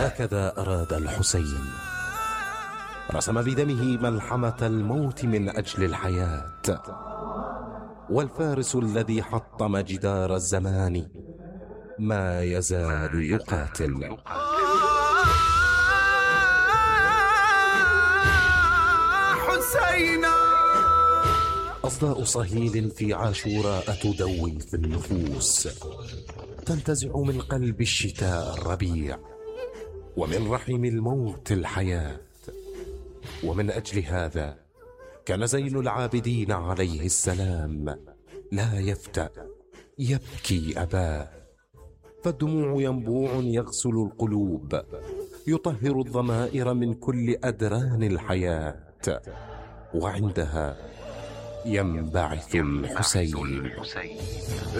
هكذا أراد الحسين، رسم بدمه ملحمة الموت من أجل الحياة. والفارس الذي حطم جدار الزمان ما يزال يقاتل. حسينا. أصداء صهيل في عاشوراء تدوي في النفوس، تنتزع من قلب الشتاء الربيع، ومن رحم الموت الحياة. ومن أجل هذا كان زين العابدين عليه السلام لا يفتأ يبكي أباه، فالدموع ينبوع يغسل القلوب، يطهر الضمائر من كل أدران الحياة، وعندها ينبعث الحسين.